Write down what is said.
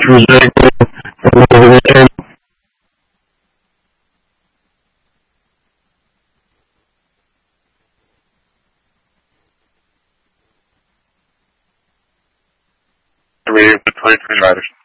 Tuesday and over the weekend. Waiting for 2020 riders.